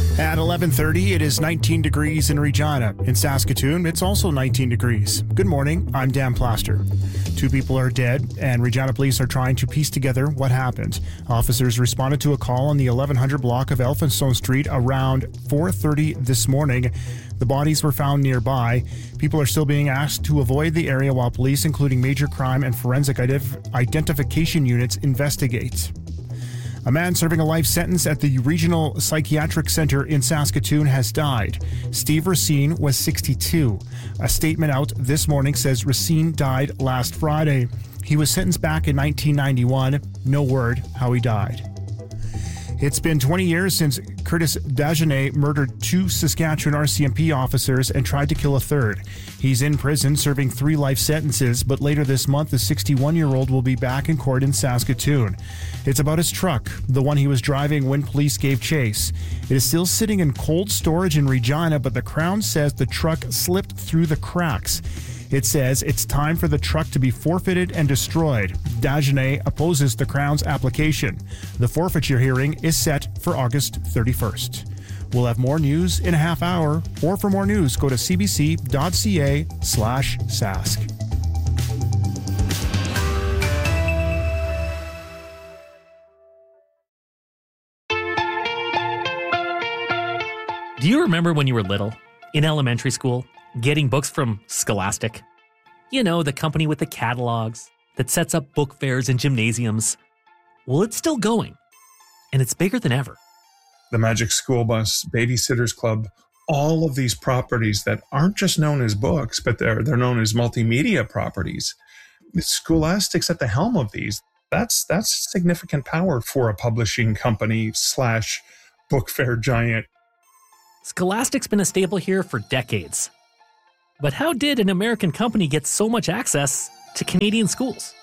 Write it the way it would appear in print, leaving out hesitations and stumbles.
At 11:30, it is 19 degrees in Regina. In Saskatoon, it's also 19 degrees. Good morning, I'm Dan Plaster. 2 people are dead, and Regina police are trying to piece together what happened. Officers responded to a call on the 1100 block of Elphinstone Street around 4:30 this morning. The bodies were found nearby. People are still being asked to avoid the area while police, including major crime and forensic identification units, investigate. A man serving a life sentence at the Regional Psychiatric Center in Saskatoon has died. Steve Racine was 62. A statement out this morning says Racine died last Friday. He was sentenced back in 1991. No word how he died. It's been 20 years since Curtis Dagenet murdered 2 Saskatchewan RCMP officers and tried to kill a third. He's in prison serving 3 life sentences, but later this month, the 61-year-old will be back in court in Saskatoon. It's about his truck, the one he was driving when police gave chase. It is still sitting in cold storage in Regina, but the Crown says the truck slipped through the cracks. It says it's time for the truck to be forfeited and destroyed. Dagenet opposes the Crown's application. The forfeiture hearing is set for August 31st. We'll have more news in a half hour, or for more news, go to cbc.ca/sask. Do you remember when you were little, in elementary school, getting books from Scholastic? You know, the company with the catalogs that sets up book fairs and gymnasiums. Well, it's still going, and it's bigger than ever. The Magic School Bus, Babysitters Club, all of these properties that aren't just known as books, but they're known as multimedia properties. Scholastic's at the helm of these. That's significant power for a publishing company / book fair giant. Scholastic's been a staple here for decades. But how did an American company get so much access to Canadian schools?